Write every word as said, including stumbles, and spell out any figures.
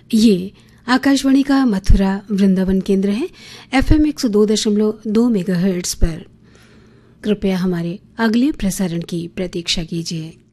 ये आकाशवाणी का मथुरा वृंदावन केंद्र है एफएम एक सौ दो दशमलव दो मेगाहर्ट्ज पर। कृपया हमारे अगले प्रसारण की प्रतीक्षा कीजिए।